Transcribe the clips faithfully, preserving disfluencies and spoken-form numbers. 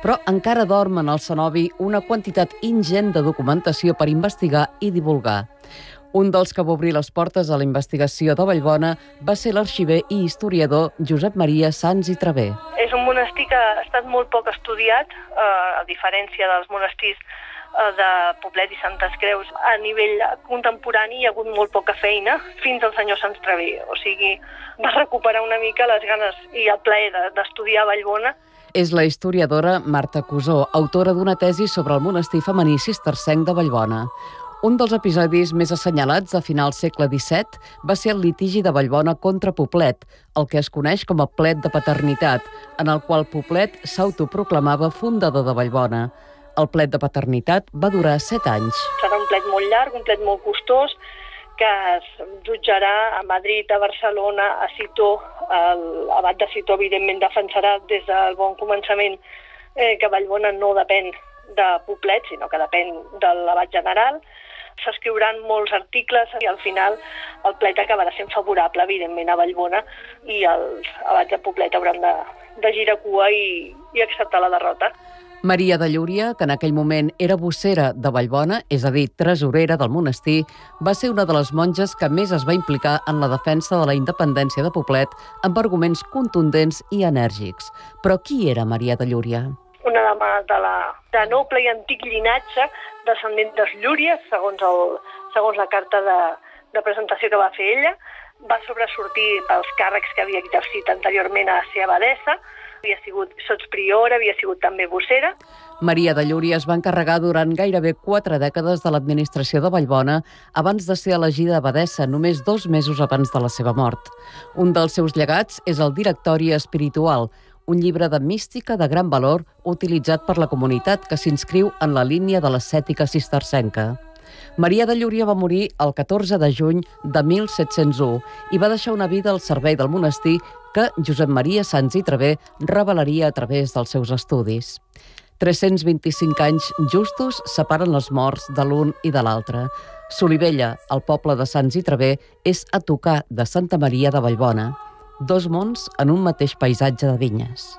però encara dorm en el cenobi una quantitat ingent de documentació per investigar i divulgar. Un dels que va obrir les portes a la investigació de Vallbona va ser l'arxiver i historiador Josep Maria Sans i Traver. És un monestir que ha estat molt poc estudiat, eh, a diferència dels monestirs eh, de Poblet i Santes Creus. A nivell contemporani hi ha hagut molt poca feina fins al senyor Sans Traver. O sigui, va recuperar una mica les ganes i el plaer d'estudiar Vallbona. És la historiadora Marta Cusó, autora d'una tesi sobre el monestir femení cistercenc de Vallbona. Un dels episodis més assenyalats a final segle disset va ser el litigi de Vallbona contra Poblet, el que es coneix com a plet de paternitat, en el qual Poblet s'autoproclamava fundador de Vallbona. El plet de paternitat va durar set anys. Serà un plet molt llarg, un plet molt costós, que es jutjarà a Madrid, a Barcelona, a Citó. L'abat de Citó, evidentment, defensarà des del bon començament eh, que Vallbona no depèn de Poblet, sinó que depèn de l'abat general. S'escriuran molts articles i al final el plet acabarà sent favorable, evidentment, a Vallbona i els abats de Poblet hauran de, de girar cua i, i acceptar la derrota. Maria de Llúria, que en aquell moment era vossera de Vallbona, és a dir, tresorera del monestir, va ser una de les monges que més es va implicar en la defensa de la independència de Poblet amb arguments contundents i enèrgics. Però qui era Maria de Llúria? Una dama de, la, de noble i antic llinatge, descendent dels Llúries, segons, el, segons la carta de, de presentació que va fer ella. Va sobresortir pels càrrecs que havia exercit anteriorment a ser abadessa, havia sigut sotspriora, havia sigut també vossera. Maria de Llúria es va encarregar durant gairebé quatre dècades de l'administració de Vallbona abans de ser elegida abadessa, només dos mesos abans de la seva mort. Un dels seus llegats és el Directori Espiritual, un llibre de mística de gran valor utilitzat per la comunitat que s'inscriu en la línia de l'ascètica cistercenca. Maria de Llúria va morir el catorze de juny de mil set-cents u i va deixar una vida al servei del monestir que Josep Maria Sans i Traver revelaria a través dels seus estudis. tres-cents vint-i-cinc anys justos separen les morts de l'un i de l'altre. Solivella, el poble de Sans i Traver, és a tocar de Santa Maria de Vallbona. Dos mons en un mateix paisatge de vinyes.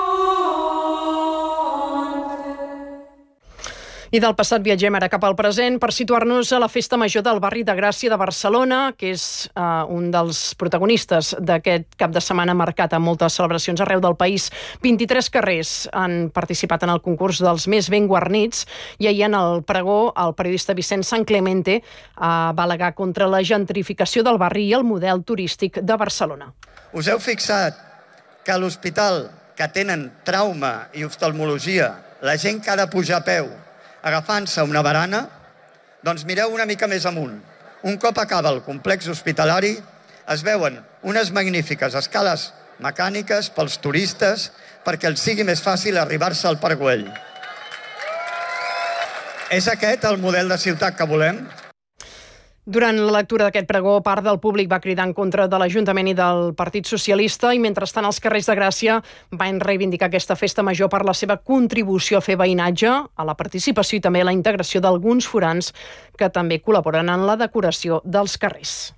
I del passat viatgem ara cap al present per situar-nos a la Festa Major del barri de Gràcia de Barcelona, que és uh, un dels protagonistes d'aquest cap de setmana marcat amb moltes celebracions arreu del país. vint-i-tres carrers han participat en el concurs dels més ben guarnits i ahir en el pregó el periodista Vicent San Clemente uh, va al·legar contra la gentrificació del barri i el model turístic de Barcelona. Us heu fixat que a l'hospital que tenen trauma i oftalmologia, la gent que ha de pujar a peu agafant-se una barana, doncs mireu una mica més amunt. Un cop acaba el complex hospitalari, es veuen unes magnífiques escales mecàniques pels turistes perquè els sigui més fàcil arribar-se al Parc Güell. És aquest el model de ciutat que volem? Durant la lectura d'aquest pregó, part del públic va cridar en contra de l'Ajuntament i del Partit Socialista i mentrestant els carrers de Gràcia van reivindicar aquesta festa major per la seva contribució a fer veïnatge, a la participació i també a la integració d'alguns forans que també col·laboren en la decoració dels carrers.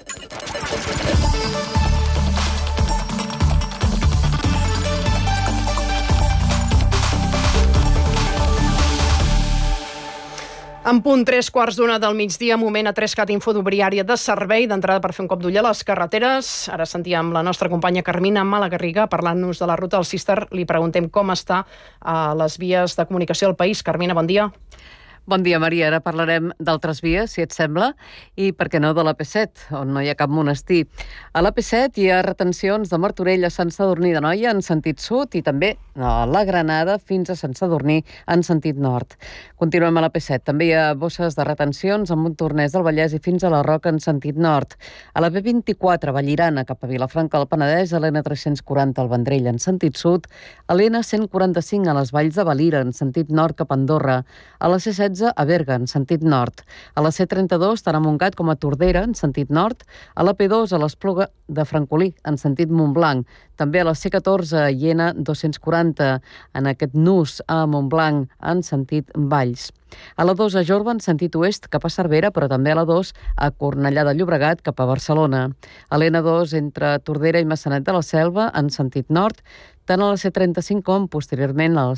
En punt tres quarts d'una del migdia, moment a Trescat Info d'Obriària de servei, d'entrada per fer un cop d'ull a les carreteres. Ara sentíem la nostra companya Carmina Malagarriga parlant-nos de la ruta del Cister. Li preguntem com està a les vies de comunicació del país. Carmina, bon dia. Bon dia, Maria. Ara parlarem d'altres vies, si et sembla, i, per què no, de l'A P set, on no hi ha cap monestir. A l'A P set hi ha retencions de Martorell a Sant Sadurní d'Anoia en sentit sud i també a la Granada fins a Sant Sadurní en sentit nord. Continuem a l'A P set. També hi ha bosses de retencions a Montornès del Vallès i fins a la Roca en sentit nord. A la B vint-i-quatre, Vallirana, cap a Vilafranca del Penedès, a l'N tres-cents quaranta al Vendrell en sentit sud, a l'N cent quaranta-cinc a les Valls de Valira en sentit nord cap a Andorra, a la C setze a Berga, en sentit nord. A la C trenta-dos, tant a Montgat com a Tordera, en sentit nord. A la P dos, a l'Espluga de Francolí, en sentit Montblanc. També a la C catorze, a Iena dos-cents quaranta, en aquest nus a Montblanc, en sentit Valls. A la dos a Jorba, en sentit oest, cap a Cervera, però també a la dos a Cornellà de Llobregat, cap a Barcelona. A l'N dos, entre Tordera i Maçanet de la Selva, en sentit nord, tant a la C trenta-cinc com, posteriorment, a la